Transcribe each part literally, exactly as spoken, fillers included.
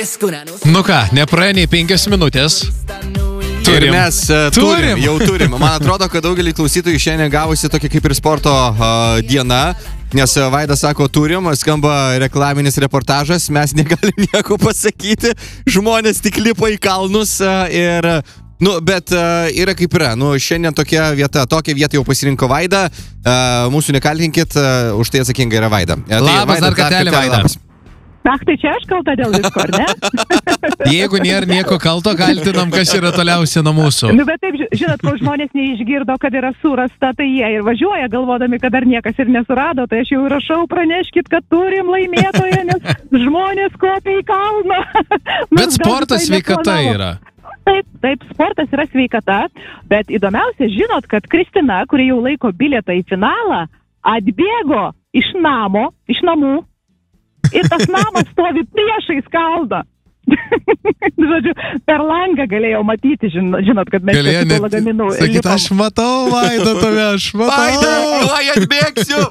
Nu ką, nepraėjo nei penkios minutės. Turim. Ir mes uh, turim, turim, jau turim. Man atrodo, kad daugelį klausytojų šiandien gavosi tokia kaip ir sporto uh, diena, nes uh, Vaidas sako turim, skamba reklaminis reportažas, mes negalim nieko pasakyti, žmonės tik lipa į kalnus uh, ir... Nu, bet uh, yra kaip yra, nu, šiandien tokia vieta, tokia vieta jau pasirinko Vaida, uh, mūsų nekaltinkit, uh, už tai atsakinga yra Vaida. Uh, labas, tai Vaida, dar kartelį Vaida. Ach, tai čia aš kalta dėl visko, ar ne? Jeigu nėra nieko kalto, kaltinam, kas yra toliausiai nuo mūsų. Nu, bet taip, žinot, kol žmonės neišgirdo, kad yra surasta, tai jie ir važiuoja, galvodami, kad dar niekas ir nesurado, tai aš jau rašau, praneškit, kad turim laimėtoją, nes žmonės kopia į kalną. Bet sportas sveikata yra. Taip, taip, sportas yra sveikata, bet įdomiausia, žinot, kad Kristina, kuri jau laiko bilietą į finalą, atbėgo iš namo, iš namų, ir tas namas stovi priešais kalną. Žodžiu, per langą galėjau matyti, žinot, kad mes galėjo net lagaminu. Sakyt, aš matau, Vaida, tave, aš matau. Vaida, oi, atbėgsiu.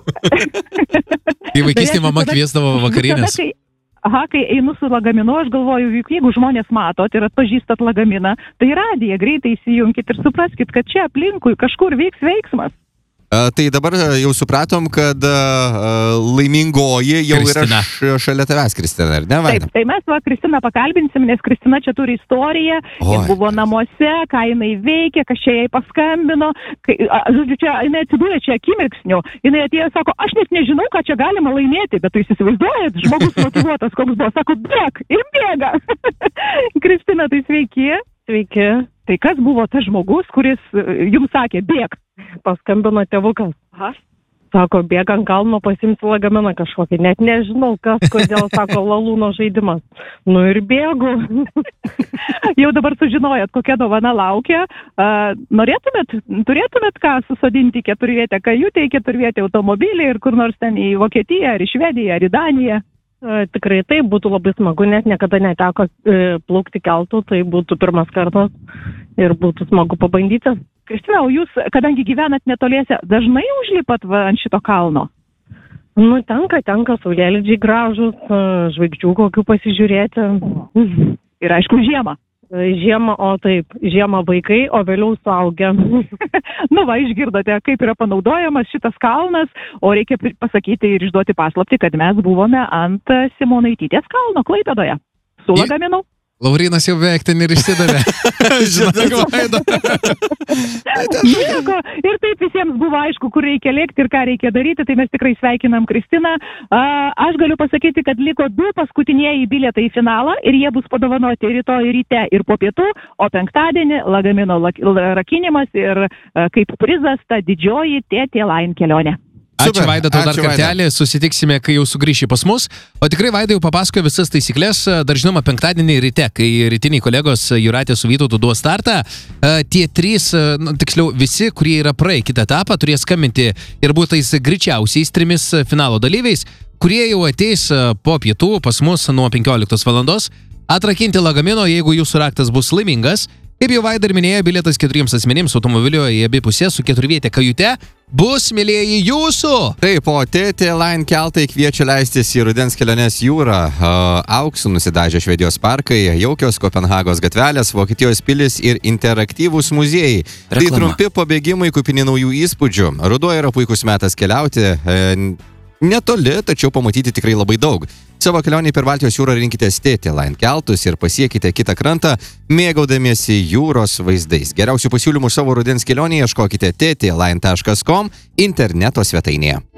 Į vaikystį mama kviesdavo vakarinės. Kai, aha, kai einu su lagaminu, aš galvoju, jeigu žmonės matot ir atpažįstat lagaminą, tai radiją greitai įsijunkit ir supraskit, kad čia aplinkui kažkur vyks veiksmas. Uh, tai dabar jau supratom, kad uh, laimingoji jau Kristina. Yra š, šalia tavęs, Kristina, ar ne, Vaida? Taip, tai mes va Kristiną pakalbinsim, nes Kristina čia turi istoriją, jis buvo namuose, ką jinai veikė, kas čia jai paskambino, kai, a, žodžiu, čia jinai atsidūrė čia akimirksniu, jinai atėjo, sako, aš net nežinau, ką čia galima laimėti, bet tu įsivaizduojat, žmogus motyvuotas, koks buvo, sako, bėg ir bėga. Kristina, tai sveiki. Sveiki. Tai kas buvo tas žmogus, kuris jums sakė, bėg? Paskambino tėvukas. Aha. Sako, bėg ant kalno, pasimsi lagaminą kažkokį. Net nežinau, kas, kodėl, sako, lalūno žaidimas. Nu ir bėgu. Jau dabar sužinojat, kokia dovana laukia. Uh, norėtumėt, turėtumėt ką susodinti keturvietę kajutę, keturvietę automobilį ir kur nors ten į Vokietiją, ar į Švediją, ar į Daniją? E, tikrai tai būtų labai smagu, net niekada neteko e, plaukti keltų, tai būtų pirmas kartas ir būtų smagu pabandyti. Kristina, o jūs, kadangi gyvenat netoliese, dažnai užlipat va, ant šito kalno? Nu, tenka, tenka, saulėlydžiai gražus, žvaigždžių kokių pasižiūrėti. Ir aišku, žiemą. Žiemą, o taip, žiemą vaikai, o vėliau suaugę. Nu va, išgirdote, kaip yra panaudojamas šitas kalnas, o reikia pasakyti ir išduoti paslaptį, kad mes buvome ant Simonaitytės kalno Klaipėdoje. Su lagaminu. Laurynas jau beveik ten ir išsidavė. Žinok, Vaida. Ir taip visiems buvo aišku, kur reikia lėkti ir ką reikia daryti, tai mes tikrai sveikinam Kristiną. Aš galiu pasakyti, kad liko du paskutinieji bilietai į finalą ir jie bus padovanoti rytoj ryte ir po pietų, o penktadienį lagamino rakinimas ir kaip prizas ta didžioji T T Line kelionė. Ačiū, Vaida, tau dar Ačiū, kartelį, susitiksime, kai jau sugrįši pas mus. O tikrai Vaida jau papasakojo visas taisyklės, dar žinoma, penktadienį ryte, kai rytiniai kolegos Jūratė su Vytautu duos startą, tie trys, nu, tiksliau visi, kurie yra praėję kitą etapą, turės skambinti ir būti tais greičiausiais trimis finalo dalyviais, kurie jau ateis po pietų pas mus nuo penkioliktos valandos, atrakinti lagamino, jeigu jūsų raktas bus laimingas. Kaip jau Vaida ir minėjo, bilietas keturiems asmenims automobilio į abi pusės su keturviete kajute bus, mielieji, jūsų! Taip, o T T Line keltai kviečia leistis į rudens keliones jūrą. Auksų nusidažę Švedijos parkai, jaukios Kopenhagos gatvelės, Vokietijos pilis ir interaktyvūs muziejai. Reklama. Tai trumpi pabėgimai kupini naujų įspūdžių. Ruduo yra puikus metas keliauti. E, netoli, tačiau pamatyti tikrai labai daug. Savo kelionį per Baltijos jūrą rinkitės T T Line keltus ir pasiekite kitą krantą, mėgaudamiesi jūros vaizdais. Geriausių pasiūlymų savo rudens kelionėje ieškokite t t line taškas com interneto svetainėje.